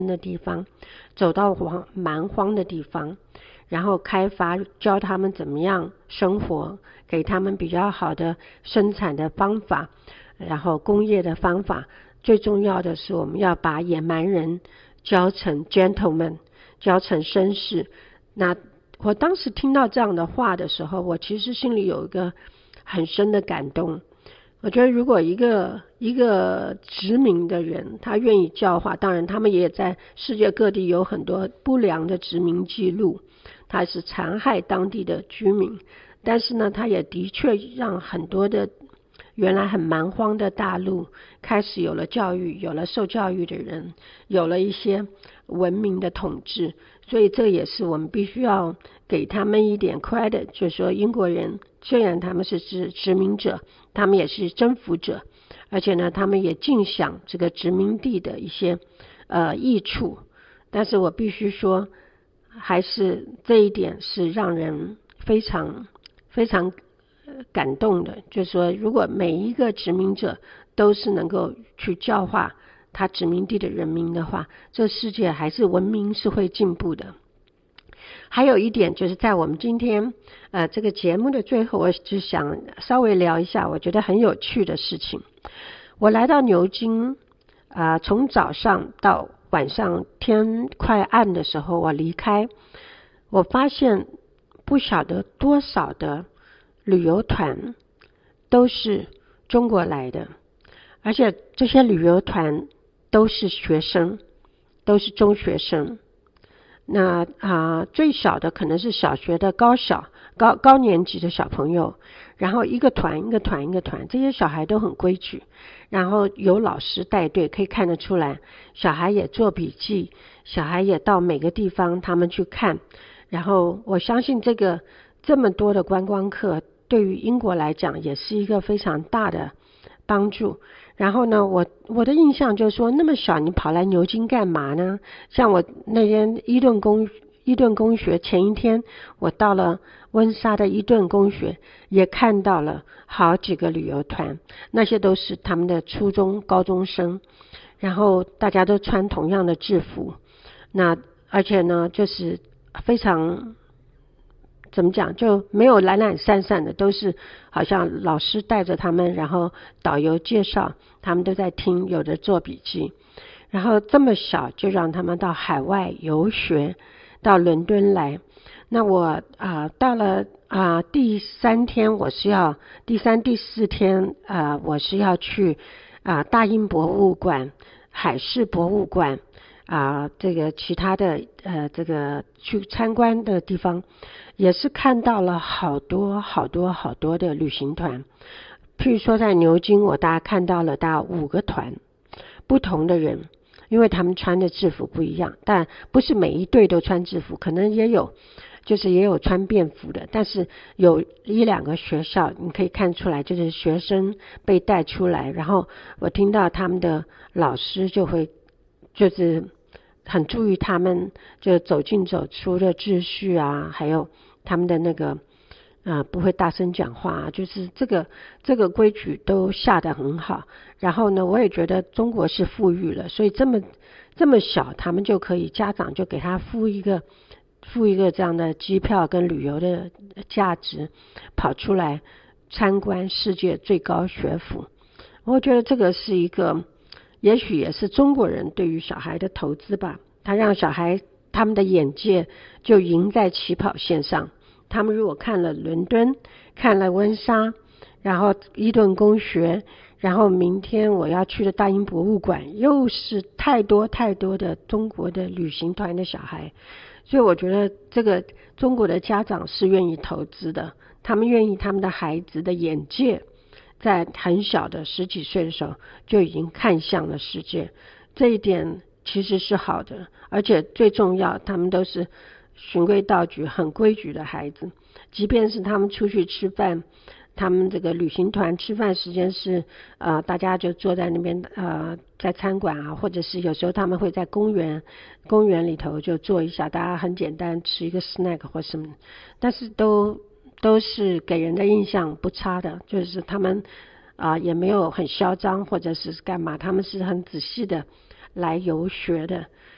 的地方，走到蛮荒的地方，然后开发，教他们怎么样生活，给他们比较好的生产的方法，然后工业的方法。最重要的是我们要把野蛮人教成 gentleman， 教成绅士。那我当时听到这样的话的时候，我其实心里有一个很深的感动。我觉得如果一个殖民的人他愿意教化，当然他们也在世界各地有很多不良的殖民记录，他是残害当地的居民，但是呢他也的确让很多的原来很蛮荒的大陆开始有了教育，有了受教育的人，有了一些文明的统治。所以这也是我们必须要给他们一点 credit， 就是说英国人虽然他们是殖民者，他们也是征服者，而且呢他们也尽享这个殖民地的一些益处。但是我必须说，还是这一点是让人非常非常感动的，就是说如果每一个殖民者都是能够去教化他殖民地的人民的话，这世界还是文明是会进步的。还有一点就是在我们今天这个节目的最后，我只想稍微聊一下我觉得很有趣的事情。我来到牛津从早上到晚上天快暗的时候我离开，我发现不晓得多少的旅游团都是中国来的，而且这些旅游团都是学生，都是中学生。那最小的可能是小学的高年级的小朋友，然后一个团，这些小孩都很规矩，然后有老师带队，可以看得出来小孩也做笔记，小孩也到每个地方他们去看。然后我相信这么多的观光客对于英国来讲也是一个非常大的帮助。然后呢我的印象就是说，那么小你跑来牛津干嘛呢？像我那天伊顿公学前一天我到了温莎的伊顿公学，也看到了好几个旅游团，那些都是他们的初中高中生，然后大家都穿同样的制服，那而且呢就是非常怎么讲，就没有懒懒散散的，都是好像老师带着他们，然后导游介绍，他们都在听，有的做笔记。然后这么小就让他们到海外游学，到伦敦来。那我到了第三第四天我是要去大英博物馆、海事博物馆这个其他的这个去参观的地方，也是看到了好多的旅行团。譬如说在牛津，我大概看到了大概5个团，不同的人，因为他们穿的制服不一样，但不是每一队都穿制服，可能也有穿便服的，但是有1-2个学校你可以看出来，就是学生被带出来，然后我听到他们的老师就是很注意他们就走进走出的秩序还有他们的那个不会大声讲话就是这个规矩都下得很好。然后呢，我也觉得中国是富裕了，所以这么小他们就可以，家长就给他付一个这样的机票跟旅游的价值，跑出来参观世界最高学府。我觉得这个是一个也许也是中国人对于小孩的投资吧，他让小孩他们的眼界就赢在起跑线上。他们如果看了伦敦，看了温莎，然后伊顿公学，然后明天我要去的大英博物馆，又是太多的中国的旅行团的小孩。所以我觉得这个中国的家长是愿意投资的，他们愿意他们的孩子的眼界在很小的10几岁的时候就已经看向了世界，这一点其实是好的。而且最重要，他们都是循规蹈矩很规矩的孩子，即便是他们出去吃饭，他们这个旅行团吃饭时间是大家就坐在那边在餐馆或者是有时候他们会在公园里头就坐一下，大家很简单吃一个 snack 或什么，但是都是给人的印象不差的，就是他们也没有很嚣张或者是干嘛，他们是很仔细的来游学的。